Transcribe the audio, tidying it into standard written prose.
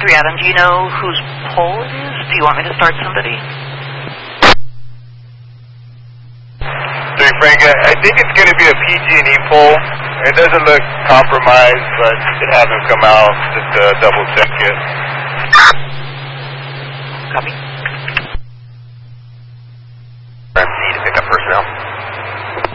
3 Adam, do you know whose poll it is? Do you want me to start somebody? 3 Frank, I think it's going to be a PG&E poll. It doesn't look compromised, but you can have him come out just to double check it. Copy.